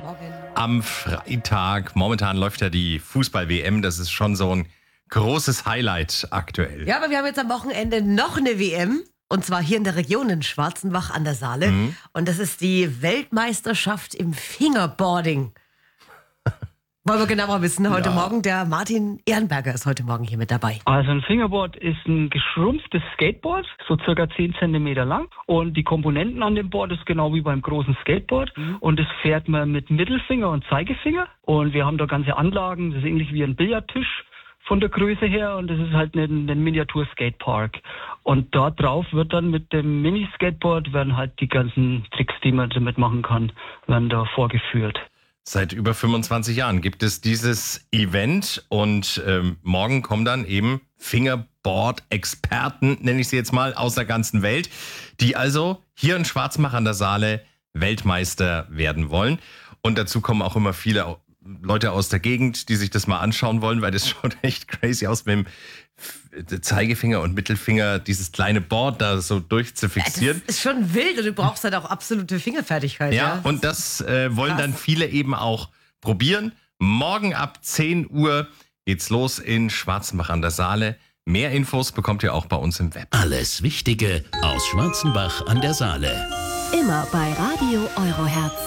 Morgen. Am Freitag, momentan läuft ja die Fußball-WM, das ist schon so ein großes Highlight aktuell. Ja, aber wir haben jetzt am Wochenende noch eine WM. Und zwar hier in der Region in Schwarzenbach an der Saale. Und das ist die Weltmeisterschaft im Fingerboarding. Wollen wir genauer wissen heute Morgen. Der Martin Ehrenberger ist heute Morgen hier mit dabei. Also ein Fingerboard ist ein geschrumpftes Skateboard, so circa 10 Zentimeter lang. Und die Komponenten an dem Board ist genau wie beim großen Skateboard. Und das fährt man mit Mittelfinger und Zeigefinger. Und wir haben da ganze Anlagen, das ist ähnlich wie ein Billardtisch von der Größe her. Und das ist halt ein Miniatur-Skatepark. Und da drauf wird dann mit dem Mini-Skateboard werden halt die ganzen Tricks, die man damit machen kann, werden da vorgeführt. Seit über 25 Jahren gibt es dieses Event und morgen kommen dann eben Fingerboard-Experten, nenne ich sie jetzt mal, aus der ganzen Welt, die also hier in Schwarzbach an der Saale Weltmeister werden wollen. Und dazu kommen auch immer viele Leute aus der Gegend, die sich das mal anschauen wollen, weil das schaut echt crazy aus, mit dem Zeigefinger und Mittelfinger dieses kleine Board da so durchzufixieren. Das ist schon wild und du brauchst halt auch absolute Fingerfertigkeit. Ja, und das wollen dann viele eben auch probieren. Morgen ab 10 Uhr geht's los in Schwarzenbach an der Saale. Mehr Infos bekommt ihr auch bei uns im Web. Alles Wichtige aus Schwarzenbach an der Saale. Immer bei Radio Euroherz.